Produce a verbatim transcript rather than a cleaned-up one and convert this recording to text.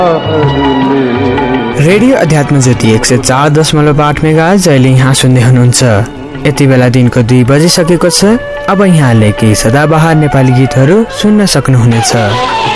Radio अध्यात्म ज्योति एक सय चार दशमलव आठ मेगा जहिले यहाँ सुन्दै हुनुहुन्छ। यति बेला दिनको दुई बजिसकेको छ। अब यहाँले केही सदाबहार नेपाली गीतहरू सुन्न सक्नुहुनेछ।